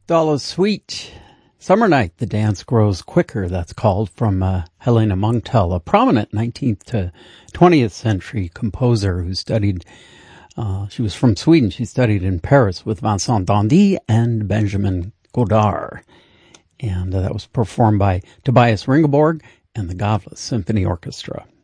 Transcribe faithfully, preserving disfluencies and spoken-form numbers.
Dollar Suite. Summer Night, the dance grows quicker, that's called, from uh, Helena Munktel, a prominent nineteenth to twentieth century composer who studied, uh, she was from Sweden, she studied in Paris with Vincent Dandy and Benjamin Godard. And uh, that was performed by Tobias Ringelborg and the Gavle Symphony Orchestra.